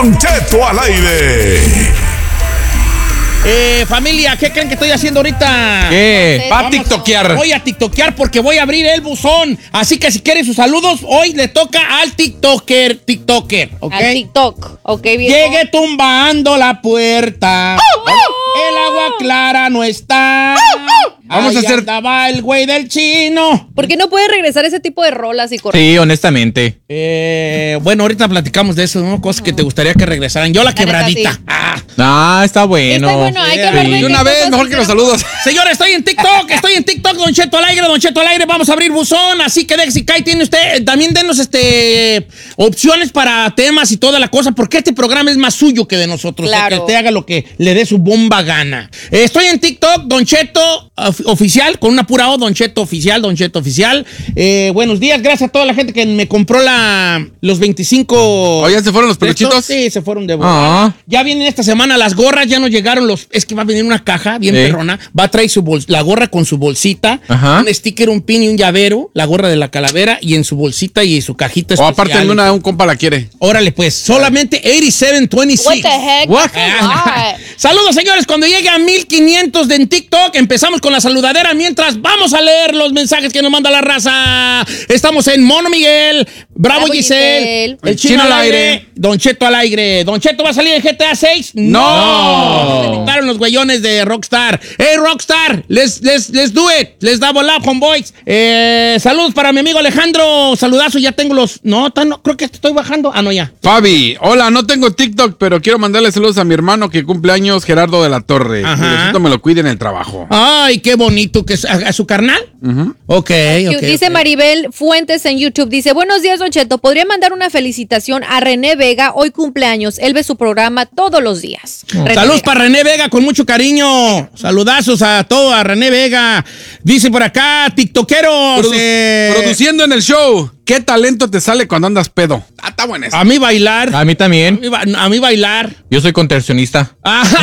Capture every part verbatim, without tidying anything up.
Don Cheto al aire. Eh, familia, ¿qué creen que estoy haciendo ahorita? ¿Qué? Va a tiktokear. Voy a tiktokear porque voy a abrir el buzón. Así que si quieren sus saludos, hoy le toca al tiktoker, tiktoker, ¿ok? Al TikTok, ok, viejo. Llegué tumbando la puerta. ¡Oh, oh! El agua clara no está. ¡Oh, oh! Vamos Ahí a hacer... andaba el güey del chino. ¿Por qué no puede regresar ese tipo de rolas y correr? Sí, honestamente. Eh, bueno, ahorita platicamos de eso, ¿no? Cosas que te gustaría que regresaran. Yo la quebradita. Ah. Ah, está bueno. Está bueno, hay que Sí. hablar de Y qué una vez, cosas mejor que los hicieron. saludos. Señores, estoy en TikTok, estoy en TikTok, Don Cheto al aire, Don Cheto al aire, vamos a abrir buzón, así que si cae, tiene usted, también denos este opciones para temas y toda la cosa, porque este programa es más suyo que de nosotros, Claro. que usted haga lo que le dé su bomba gana. Eh, estoy en TikTok, Don Cheto of- oficial, con una pura O, Don Cheto oficial, Don Cheto oficial. Eh, buenos días, gracias a toda la gente que me compró la, los veinticinco... ¿O ya se fueron los de estos. peluchitos? Sí, se fueron de volada. Ah. Ya vienen esta semana las gorras, ya nos llegaron los... Es que va a venir una caja bien Sí. perrona, va a traer su bol- la gorra con su bolsita, Ajá. un sticker, un pin y un llavero, la gorra de la calavera y en su bolsita y su cajita O especial. aparte alguna, un compa la quiere. Órale pues, solamente ochenta y siete veintiséis. What the heck? What? Ah, Saludos, señores. Cuando llegue a mil quinientos de en TikTok, empezamos con la saludadera. Mientras vamos a leer los mensajes que nos manda la raza. Estamos en Mono Miguel, Bravo, Bravo Giselle, Giselle. el Chino al aire, Don Cheto al aire. ¿Don Cheto va a salir en G T A seis? No. Se quitaron los güeyones de Rockstar. Hey, Rockstar, let's, let's, let's do it. Les da volar, homeboys. Eh, saludos para mi amigo Alejandro. Saludazo, ya tengo los... No, tan- no, creo que estoy bajando. Ah, no, ya. Fabi, hola, no tengo TikTok, pero quiero mandarle saludos a mi hermano que cumple años, Gerardo de la Torre. Ajá. Diosito me lo cuide en el trabajo. Ay, qué bonito. que es- ¿A, a su carnal? Ujú. Ok, ok. dice ok. Maribel Fuentes en YouTube, dice, buenos días, Don Cheto, ¿podría mandar una felicitación a René Vega? Hoy cumpleaños, él ve su programa todos los días. René Saludos Vega. para René Vega con mucho cariño. Saludazos a todo, a René Vega. Dice por acá, tiktokeros. Produ- eh, Produciendo en el show. ¿Qué talento te sale cuando andas pedo? Ah, está bueno eso. a mí bailar. A mí A también. mí, ba- a mí bailar. Yo soy contorsionista.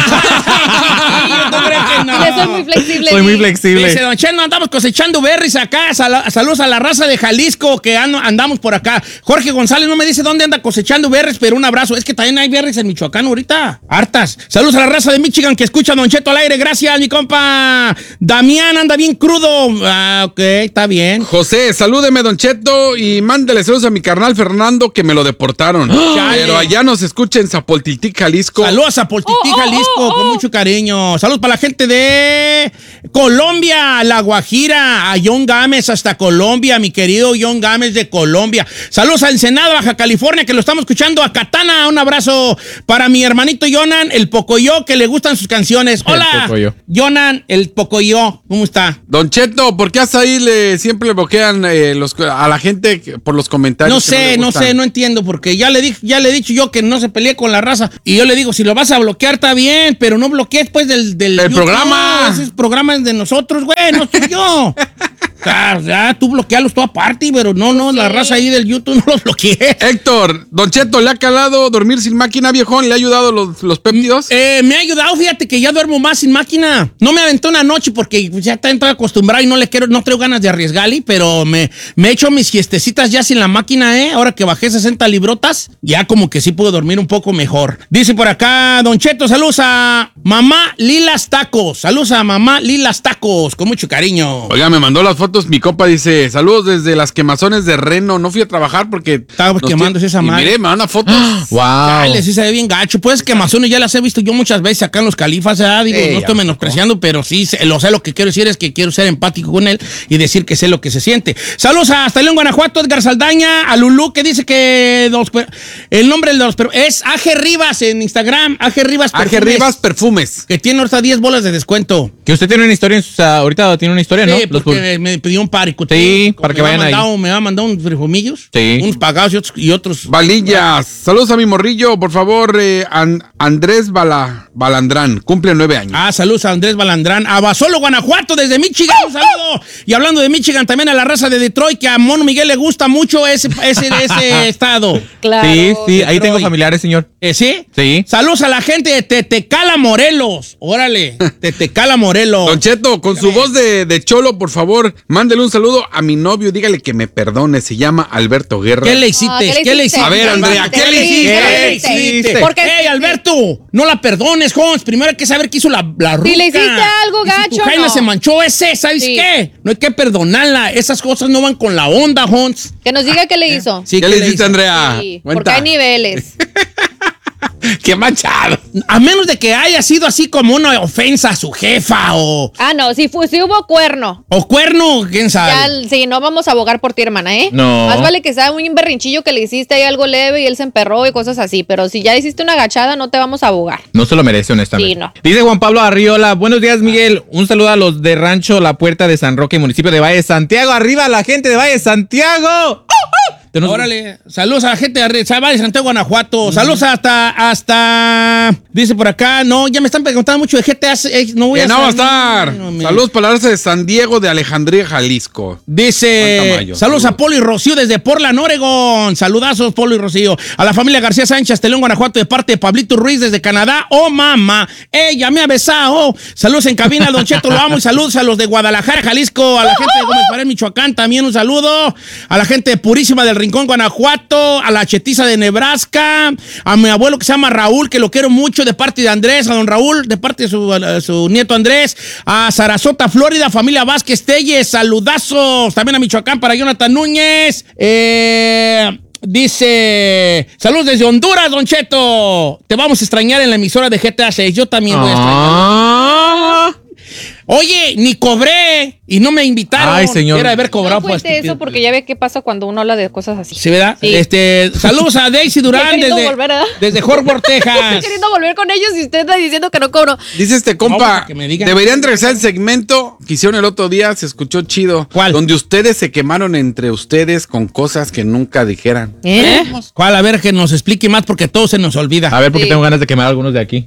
Ah, ¿tú crees que no? Dile, soy muy flexible. Soy muy Di. flexible. Dice Don Cheno, andamos cosechando berries acá. Sal- saludos a la raza de Jalisco que ando- andamos por acá. Jorge González no me dice dónde anda cosechando berries, pero un abrazo. Es que también hay berries en Michoacán ahorita. Hartas. Saludos a la raza de Michigan que escucha a Don Cheto al aire. Gracias, mi compa. Damián anda bien crudo. Ah, ok, está bien. José, salúdeme, Don Cheto, y mándele saludos a mi carnal Fernando que me lo deportaron. Chale. Pero allá nos escucha en Zapoltiltic, Jalisco. Saludos a Poltití, Oh, oh, Jalisco, oh, oh. con mucho cariño. Saludos para la gente de Colombia, La Guajira, a John Gámez hasta Colombia, mi querido John Gámez de Colombia. Saludos a Ensenada, Baja California, que lo estamos escuchando. A Katana, un abrazo para mi hermanito Jonan, el Pocoyo, que le gustan sus canciones. El Hola, Pocoyo. Jonan, el Pocoyo, ¿cómo está? Don Cheto, ¿por qué hasta ahí le, siempre le bloquean eh, los, a la gente que- por los comentarios? No que sé, le no gustan? sé, no entiendo, porque ya le, di- ya le he dicho yo que no se pelee con la raza. Y yo le digo, si lo vas a bloquear, está bien, pero no bloquees pues del... Del Del YouTube. programa. No, ese programa es de nosotros, güey, no soy yo. O sea, ya, tú bloquealos tú aparte, pero no, no, la raza ahí del YouTube no los bloqueé. Héctor, Don Cheto, ¿le ha calado dormir sin máquina, viejón? ¿Le ha ayudado los, los péptidos? Eh, me ha ayudado, fíjate que ya duermo más sin máquina. No me aventé una noche porque ya estoy acostumbrado y no le quiero, no traigo ganas de arriesgarle, pero me, me he hecho mis siestecitas ya sin la máquina, ¿eh? Ahora que bajé sesenta librotas, ya como que sí puedo dormir un poco mejor. Dice por acá, Don Cheto, saludos a mamá Lilas Tacos. Saludos a mamá Lilas Tacos, con mucho cariño. Oiga, me mandó las fotos. Mi copa dice, saludos desde las quemazones de Reno. No fui a trabajar porque... Estaba nos quemándose tie- esa y madre. Mire, me manda fotos. Wow. Dale, sí se ve bien gacho. Pues quemazones ya las he visto yo muchas veces acá en los Califas, ¿verdad? Digo, Eh, no estoy ya, menospreciando, pero sí, sé- lo sé, lo que quiero decir es que quiero ser empático con él y decir que sé lo que se siente. Saludos a hasta León, Guanajuato, Edgar Saldaña, a Lulú, que dice que los per- el nombre de los per- es A G Rivas en Instagram, A G Rivas A G Perfumes, Rivas Perfumes. que tiene ahorita diez bolas de descuento. Que usted tiene una historia, en su- o sea, ahorita tiene una historia, ¿no? Sí, Los porque pu- me pidió un par y Sí, para que me ha vayan ahí. mandado- Me ha mandado unos frijomillos, Sí. unos pagados y otros, y otros. Valillas. Saludos a mi morrillo, por favor, eh, An- Andrés Bala, Balandrán. Cumple nueve años. Ah, saludos a Andrés Balandrán, a Basolo, Guanajuato, desde Michigan, un saludo. Y hablando de Michigan, también a la raza de Detroit, que a Mono Miguel le gusta mucho ese, ese, ese estado. Claro. Sí, sí, ahí Detroit. tengo familiares, señor. Eh, ¿Sí? Sí. Saludos a la gente de Tetecala, Morelos. Órale, Tetecala, Morelos. Don Cheto, con su voz de, de cholo, por favor, Mándele un saludo a mi novio, dígale que me perdone, se llama Alberto Guerra. ¿Qué le hiciste? Ah, ¿qué le ¿Qué le hiciste? hiciste? A ver, Andrea, ¿qué le hiciste? ¿Qué le hiciste? Porque- ¡Ey, Alberto! No la perdones, Jones. Primero hay que saber qué hizo la, la ruca. Si le hiciste algo Y si gacho, tu jaina no. se manchó ese, ¿sabes Sí. qué? No hay que perdonarla. Esas cosas no van con la onda, Jones. Que nos diga qué le hizo. Sí, ¿Qué le hiciste, Andrea? Sí, Cuenta. porque hay niveles. ¡Qué manchado! A menos de que haya sido así como una ofensa a su jefa o, Ah, no, si, fu- si hubo cuerno. o cuerno, quién sabe. Ya, sí, no vamos a abogar por ti, hermana, ¿eh? No. Más vale que sea un berrinchillo que le hiciste ahí algo leve y él se emperró y cosas así. Pero si ya hiciste una agachada, no te vamos a abogar. No se lo merece, honestamente. Sí, no. Dice Juan Pablo Arriola, buenos días, Miguel. Un saludo a los de Rancho La Puerta de San Roque, municipio de Valle de Santiago. ¡Arriba la gente de Valle de Santiago! ¡Uh, uh! Tenemos- Órale, saludos a la gente de Arre- de Santiago, Guanajuato. Saludos hasta, hasta, dice por acá, no, ya me están preguntando mucho de G T A. eh, no voy Que a no va a saber. estar. No, mira. Saludos para la raza de San Diego de Alejandría, Jalisco. Juan Dice, Tamayo, saludos a saludos. Polo y Rocío desde Portland, Oregon. Saludazos, Polo y Rocío. A la familia García Sánchez, Telón, Guanajuato, de parte de Pablito Ruiz desde Canadá. Oh, mamá. Ella me ha besado. Saludos en cabina, Don Cheto, lo amo. Y saludos a los de Guadalajara, Jalisco. A la gente de Gómez Pared, Michoacán, también un saludo. A la gente Purísima del Rincón, Guanajuato. A la chetiza de Nebraska. A mi abuelo que se llama Raúl, que lo quiero mucho, de parte de Andrés. A don Raúl, de parte de su, a su nieto Andrés. A Sarasota, Florida, familia Vázquez Telles. Saludazos. También a Michoacán para Jonathan Núñez. Eh... Dice, saludos desde Honduras, Don Cheto. Te vamos a extrañar en la emisora de G T A seis. Yo también voy a extrañar. Ah. Oye, ni cobré y no me invitaron. Ay, señor. Era haber cobrado No por fuiste eso porque ya ve qué pasa cuando uno habla de cosas así. Sí, ¿verdad? Sí. Este, saludos a Daisy Durán Estoy queriendo desde, volver, ¿verdad? desde Fort Worth, Estoy Texas. queriendo volver con ellos y usted está diciendo que no cobro. Dice este No, compa, que me digan. deberían regresar el segmento que hicieron el otro día, se escuchó chido. ¿Cuál? Donde ustedes se quemaron entre ustedes con cosas que nunca dijeran. ¿Eh? ¿Cuál? A ver, que nos explique más porque todo se nos olvida. A ver, porque Sí. tengo ganas de quemar a algunos de aquí.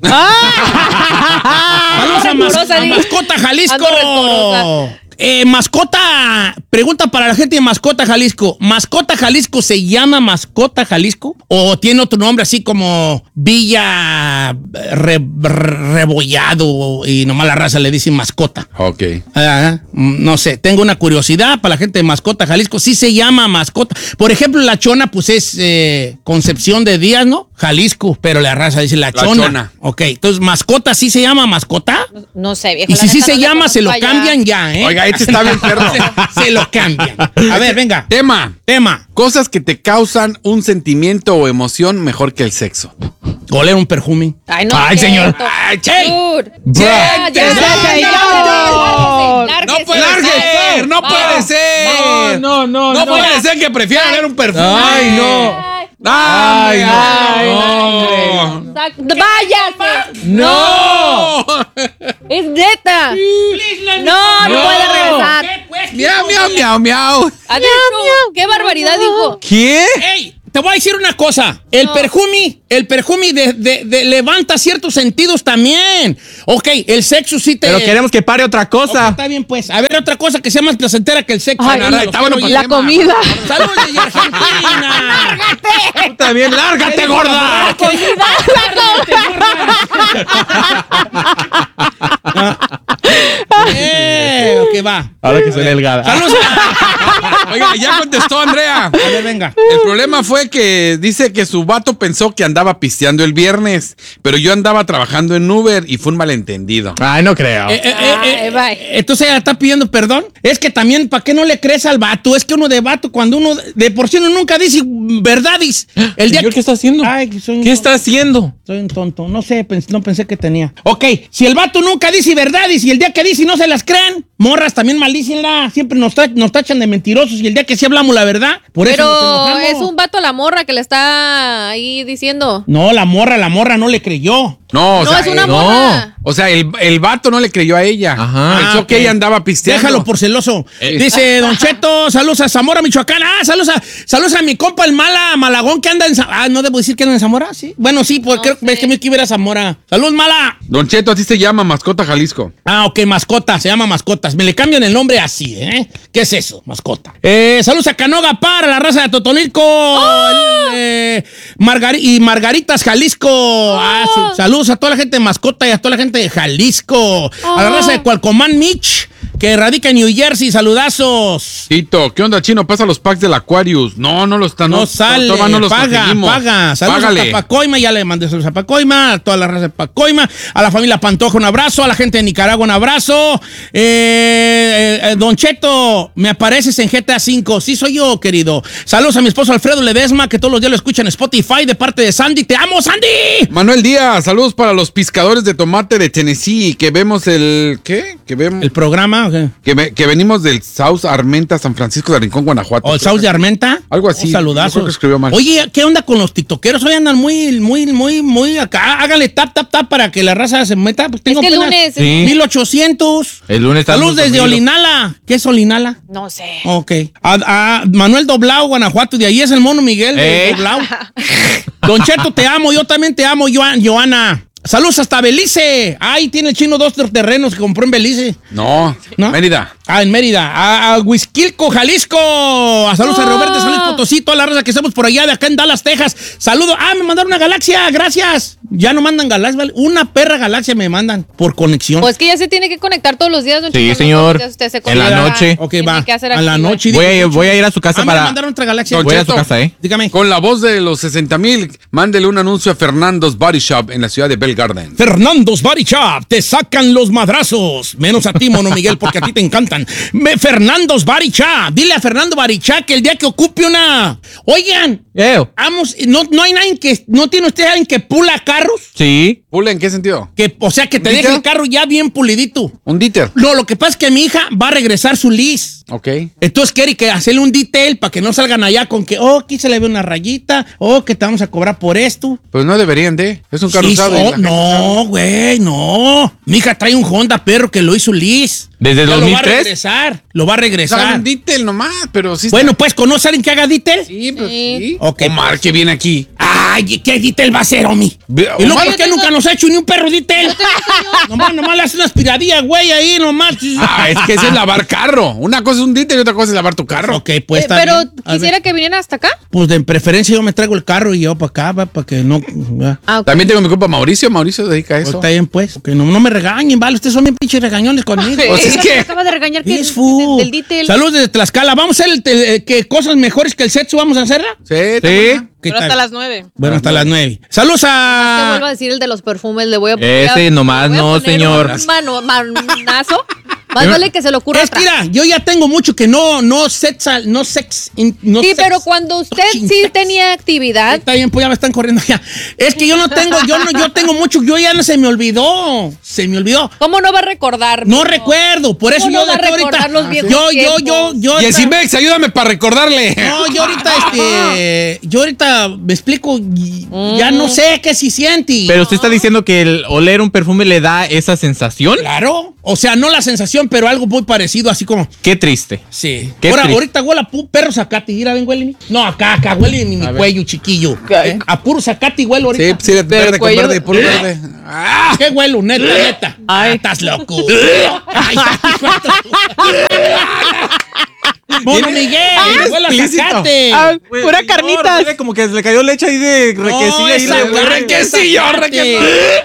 Saludos a, Mas- rencorosa, a di. Mascota Jalisco. Ando rencorosa. Eh, mascota, pregunta para la gente de Mascota Jalisco. ¿Mascota Jalisco se llama Mascota Jalisco? ¿O tiene otro nombre así como Villa Re- Re- Rebollado y nomás la raza le dice Mascota? Ok. Ah, mm, no sé, tengo una curiosidad para la gente de Mascota Jalisco. Sí se llama Mascota. Por ejemplo, la Chona, pues es eh, Concepción de Díaz, ¿no? Jalisco, pero la raza dice la, La Chona. Chona. Ok, entonces, ¿Mascota sí se llama Mascota? No sé, viejo. Y la si sí neta se no le llama, se lo conozco allá. cambian ya, ¿eh? Oiga, este está bien perro. se, se lo cambian. A ver, venga. Tema. Tema. Cosas que te causan un sentimiento o emoción mejor que el sexo. Oler un perfume. Ay, no. Ay, es señor. cierto. Ay, che. Dude. Bro. Ya, ya, No, ya, ya, no. lárguese, No puede lárguese. ser, no Vamos, puede ser. No, no, No puede ser que prefiera ver un perfume. Ay, no. Ay, Ay, no. no. Sac- ¡Váyase! ¡No! ¡Es neta! No, no No. puede regresar. Miau, miau, miau, miau. Adiós. ¡Qué barbaridad dijo! ¿Qué? ¡Ey! Te voy a decir una cosa. El No. perfume, el perfume de, de- de- levanta ciertos sentidos también. Ok, el sexo sí te... Pero queremos que pare otra Ok, cosa. está bien, pues. A ver, otra cosa que sea más placentera que el sexo. Ay, Nada, la- los está bueno quiero para oír. La comida. ¡Saludos desde Argentina! Tú también, lárgate, gorda. ¡Eh! Ok, va. Ahora que soy delgada. ¡Saludos! Oiga, ya contestó Andrea. A ver, venga. El problema fue que dice que su vato pensó que andaba pisteando el viernes, pero yo andaba trabajando en Uber y fue un malentendido. Ay, no creo. Eh, eh, eh, eh, Ay, bye. entonces ella está pidiendo perdón. Es que también, ¿para qué no le crees al vato? Es que uno de vato, cuando uno de por sí uno nunca dice verdades. El día Señor, que- ¿qué está haciendo? Ay, que soy un ¿Qué tonto. está haciendo? Soy un tonto. No sé, pens- no pensé que tenía. Ok, si el vato nunca dice verdades y el día que dice no se las creen, morras también maldícenla. Siempre nos, ta- nos tachan de mentirosos y el día que sí hablamos la verdad, por eso nos Pero enojamos. es un vato la morra que le está ahí diciendo. No, la morra, la morra no le creyó. No, o No, sea, es una el, no. morra. o sea, el, el vato no le creyó a ella. Ajá. Pensó Ah, que ok. ella andaba pisteando. Déjalo por celoso. Eh. Dice Don Cheto, saludos a Zamora, Michoacán. Ah, saludos a, saludos a mi compa el Mala Malagón que anda en Zamora. Ah, ¿no debo decir que anda en Zamora? Sí. Bueno, sí, porque No creo ves sé. que me quiero ir a Zamora. ¡Saludos, Mala! Don Cheto, así se llama Mascota Jalisco. Ah, ok, mascota, se llama mascotas. Me le cambian el nombre así, ¿eh? ¿Qué es eso? Mascota. Eh, saludos a Canoga Par, a la raza de Totonilco. El, eh, Margari- y Margaritas, Jalisco. Ah, su- saludos a toda la gente de mascota y a toda la gente de Jalisco. A la raza de Cualcomán, Mich. que radica en New Jersey. Saludazos. Tito, ¿qué onda, Chino? Pasa los packs del Aquarius. No, no los están. No, no sale, no, no los paga, conseguimos. paga. Saludos Págale. a Pacoima, ya le mandé saludos a Pacoima, a toda la raza de Pacoima, a la familia Pantoja un abrazo, a la gente de Nicaragua un abrazo. Eh, eh, Don Cheto, me apareces en G T A cinco. Sí, soy yo, querido. Saludos a mi esposo Alfredo Ledesma, que todos los días lo escuchan en Spotify, de parte de Sandy. ¡Te amo, Sandy! Manuel Díaz, saludos para los pescadores de tomate de Tennessee, que vemos el... ¿Qué? Que vemos... ¿El programa? Okay. Que, ve- que venimos del South Armenta, San Francisco de Rincón, Guanajuato. ¿O el South de Armenta? Algo así. Un saludazo. Yo creo que escribió mal. Oye, ¿qué onda con los tiktokeros? Hoy andan muy, muy, muy, muy acá. Hágale tap, tap, tap para que la raza se meta. Pues tengo Es que el apenas lunes- Sí. mil ochocientos. El lunes estamos Saludos desde dormidos. Olinala. ¿Qué es Olinala? No sé. Ok. A, a Manuel Doblao, Guanajuato. De ahí es el mono Miguel de Ey. Doblao. Don Cheto, te amo. Yo también te amo, Joan- Joana. Saludos hasta Belice. Ahí tiene el chino dos terrenos que compró en Belice. No, ¿No? Mérida. Ah, en Mérida. A, a Huizquilco, Jalisco. A saludos a Oh. Roberto San Luis Potosí, toda la raza que estamos por allá de acá en Dallas, Texas. Saludos. Ah, me mandaron una galaxia. Gracias. Ya no mandan galaxias, ¿vale? Una perra galaxia me mandan por conexión. Pues que ya se tiene que conectar todos los días, don Sí, Cheto, señor. no, usted se En la conecta. noche. Ok, Tiene va. que hacer A la activo. noche. Voy a, digo, voy a ir a su casa Ah, me para... mandaron otra galaxia. Don Voy a Cheto. su casa, ¿eh? Dígame. Con la voz de los sesenta mil, mándele un anuncio a Fernando's Body Shop en la ciudad de Bell Garden. Fernando's Body Shop, te sacan los madrazos. Menos a ti, Mono Miguel, porque a ti te encantan. Me, Fernando's Body Shop. Dile a Fernando Body Shop que el día que ocupe una... Oigan, Eo. vamos, no, no hay nadie que... ¿No tiene usted alguien que pula carros? Sí. ¿Pule en qué sentido? Que, o sea, que te ¿Un deje detail? el carro ya bien pulidito. Un Dieter. No, lo que pasa es que mi hija va a regresar su lease. Ok. Entonces quiere que hacerle un detail para que no salgan allá con que, oh, aquí se le ve una rayita, oh, que te vamos a cobrar por esto. Pues no deberían de. Es un carro Sí, usado. y no, la gente no, güey, no. Mi hija trae un Honda perro que lo hizo Liz. ¿Desde Ya dos mil Lo va a tres? regresar, lo va a sabe. regresar. Sabe un Dieter nomás, pero sí. está- Bueno, pues, ¿conoce a alguien que haga detail? Sí, pues Sí. sí. Ok. Omar, que viene aquí. Ay, ¿qué detail va a hacer, Omi? Ve- ¿Y luego Omar, por qué yo tengo- nunca nos ha hecho ni un perro detail? nomás, nomás le hace una aspiradilla, güey, ahí nomás. Ah, es que ese es lavar carro. Una cosa es un Dieter y otra cosa es lavar tu carro. Ok, pues Eh, está pero bien. A ver. quisiera que vinieran hasta acá. Pues de preferencia yo me traigo el carro y yo para acá, va, para que no... va. Ah, ok. También tengo mi compa Mauricio. Mauricio se dedica a Pues eso. está bien, pues. Que no, no me regañen, vale. Ustedes son bien pinches regañones conmigo. Pues es Ya que- me acaba de regañar que Es del- fu. del detail. Saludos desde Tlaxcala. ¿Vamos a hacer el, el- que cosas mejores que el sexo? ¿Vamos a hacerla? Sí, Sí. ¿Qué Pero tal? hasta las nueve. Bueno, hasta las nueve. Saludos Te vuelvo a a... decir el de los perfumes, le voy a Ese voy a- nomás le voy a no, poner señor. Un mano, manazo. Más vale que se lo ocurra Es que atrás. mira, yo ya tengo mucho que no, no sex, no sex, in- no Sí, sex. pero cuando usted Touching sí sex. tenía actividad, Está bien, pues ya me están corriendo ya. Es que yo no tengo, yo no, yo tengo mucho, yo ya no se me olvidó. Se me olvidó. ¿cómo no va a recordar? No recuerdo, por eso ¿Cómo yo no va a de aquí recordar ahorita. los viejos yo, yo, yo, tiempos? yo. ahorita- Yesimex, ayúdame para recordarle. No, yo ahorita, este, yo ahorita me explico, y ya no sé qué si siente. Pero usted está diciendo que el oler un perfume le da esa sensación. Claro, o sea, no la sensación, pero algo muy parecido, así como, Qué triste. sí. Qué Ahora, triste. ahorita huele a pu- perro zacate, mira, ven, huele. No, acá, acá, huele en mi, mi cuello, chiquillo. ¿Eh? A puro zacate huele ahorita. Sí, sí, verde con cuello verde, de- puro verde. Ah, ¿Qué huelo, neta, neta? Ay. Ah, estás loco. Ay, Mono Miguel, huele a explícito. zacate. Ah, pura carnitas. Mire, como que le cayó leche ahí de requesilla. ahí esa le- güey, requesillo, zacate. requesillo.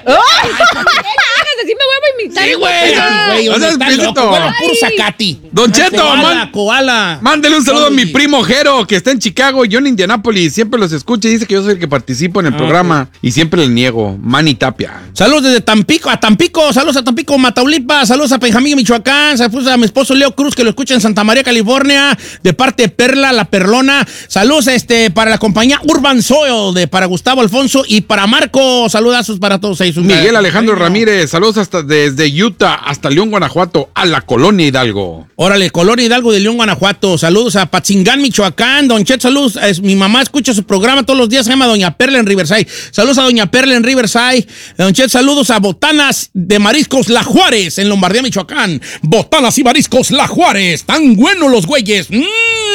Así me voy a vomitar. Sí, güey, Ah. güey, No seas está explícito. loco, huele a puro zacate. Don Cheto, koala, man- koala. Mándele un saludo a mi Oye. primo Jero, que está en Chicago, yo en Indianápolis. Siempre los escucha y dice que yo soy el que participo en el programa. Y siempre le niego. Manny Tapia. Saludos desde Tampico, a Tampico, saludos a Tampico, Mataulipas, saludos a Benjamín, Michoacán, saludos a mi esposo Leo Cruz, que lo escucha en Santa María, California, de parte de Perla, la Perlona. Saludos este, para la compañía Urban Soil, de, para Gustavo Alfonso y para Marco. Saludazos para todos ellos. Miguel Alejandro Bueno. Ramírez, saludos hasta desde Utah hasta León, Guanajuato, a la colonia Hidalgo. Órale, Color Hidalgo de León, Guanajuato. Saludos a Patzingán, Michoacán. Don Chet, saludos. Es, mi mamá escucha su programa todos los días. Se llama Doña Perla en Riverside. Saludos a Doña Perla en Riverside. Don Chet, saludos a Botanas de Mariscos La Juárez en Lombardía, Michoacán. Botanas y Mariscos La Juárez. Tan buenos los güeyes. Mm,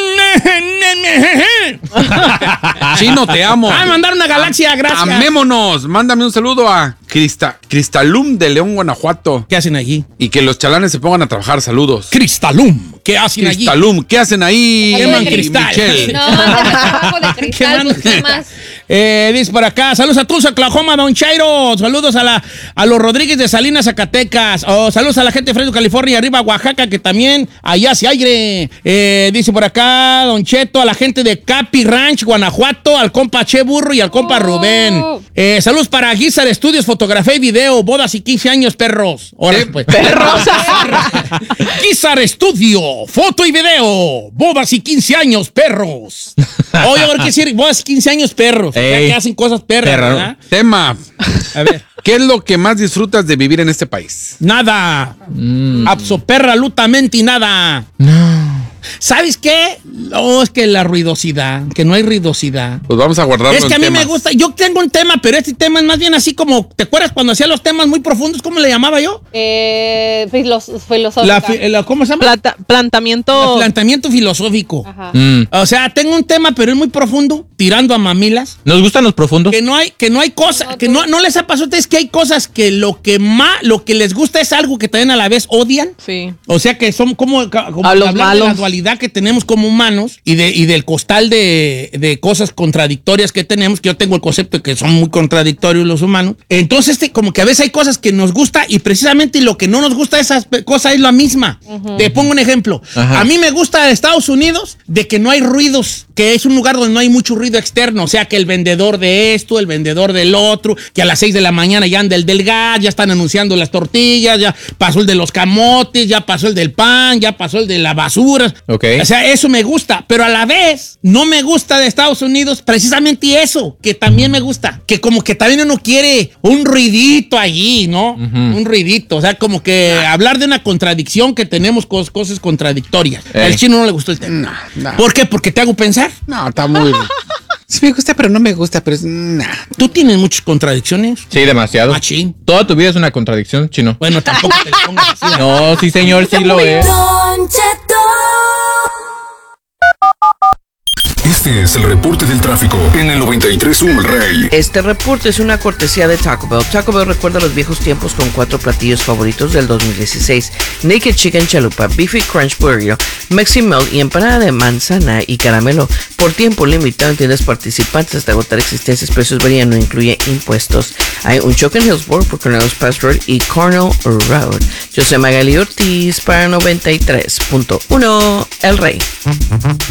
Chino, te amo. Ah, mandar una galaxia, gracias. Amémonos. Mándame un saludo a Crista, Cristalum de León, Guanajuato. ¿Qué hacen allí? Y que los chalanes se pongan a trabajar. Saludos. Cristalum. ¿Qué hacen allí? Cristalum, ¿qué hacen ahí? Queman Mi- cristal. Michelle? No, de trabajo de cristal, Quemando pues, ¿qué más? Eh, dice por acá, saludos a Tulsa, Oklahoma, Don Chairo. Saludos a la a los Rodríguez de Salinas, Zacatecas. Oh, saludos a la gente de Fresno, California, arriba Oaxaca, que también allá se aire. Eh, dice por acá, Don Cheto, a la gente de Capi Ranch, Guanajuato, al compa Che Burro y al compa Oh. Rubén. Eh, saludos para Guizar Estudios, fotografía y video, bodas y quince años, perros. Ahora ¿Eh? pues. Perros. Guizar Estudio, foto y video, bodas y quince años, perros. Oye, ahora qué decir, bodas y quince años, perros. Ya Ey. que hacen cosas perras, Perra. ¿verdad? Tema. A ver. ¿Qué es lo que más disfrutas de vivir en este país? Nada. Mm. Absolutamente y nada. No. ¿Sabes qué? No, es que la ruidosidad, que no hay ruidosidad. Pues vamos a guardarlo Es que a en mí me temas. gusta, yo tengo un tema, pero este tema es más bien así como, ¿te acuerdas cuando hacía los temas muy profundos? ¿Cómo le llamaba yo? Eh, filos- filosófica. La fi- la- ¿Cómo se llama? Planta- planteamiento. El planteamiento filosófico. Ajá. Mm. O sea, tengo un tema, pero es muy profundo, tirando a mamilas. ¿Nos gustan los profundos? Que no hay, que no hay cosas, No, que tú- no, no les ha pasado a ustedes que hay cosas que lo que más, lo que les gusta es algo que también a la vez odian. Sí. O sea que son como, como A los hablar malos. de la dualidad que tenemos como humanos y, de, y del costal de, de cosas contradictorias que tenemos, que yo tengo el concepto de que son muy contradictorios los humanos. Entonces, este, como que a veces hay cosas que nos gusta y precisamente lo que no nos gusta de esas pe- cosas es la misma. Te pongo un ejemplo. Ajá. A mí me gusta de Estados Unidos de que no hay ruidos, que es un lugar donde no hay mucho ruido externo. O sea, que el vendedor de esto, el vendedor del otro, que a las seis de la mañana ya anda el del gas, ya están anunciando las tortillas, ya pasó el de los camotes, ya pasó el del pan, ya pasó el de la basura. Ok. O sea, eso me gusta, pero a la vez no me gusta de Estados Unidos precisamente eso, que también me gusta, que como que también uno quiere un ruidito allí, ¿no? Un ruidito, o sea, como que hablar de una contradicción que tenemos cos- cosas contradictorias. Ey. Al chino no le gustó el tema. No, no. ¿Por qué? Porque te hago pensar. No, está muy... Sí me gusta, pero no me gusta, pero es... Nah. Tú tienes muchas contradicciones. Sí, demasiado. Machín. Toda tu vida es una contradicción, chino. Bueno, tampoco te le pongas así. ¿verdad? No, sí, señor, sí lo es. Don Cheto. Este es el reporte del tráfico en el noventa y tres punto uno El Rey. Este reporte es una cortesía de Taco Bell. Taco Bell recuerda los viejos tiempos con cuatro platillos favoritos del dos mil dieciséis. Naked Chicken Chalupa, Beefy Crunch Burrito, Mexi Melt y empanada de manzana y caramelo. Por tiempo limitado en tiendas participantes hasta agotar existencias. Precios varían, no incluye impuestos. Hay un choque en Hillsborough por Cornelius Pass Road y Cornell Road. Yo soy Magali Ortiz para noventa y tres punto uno El Rey.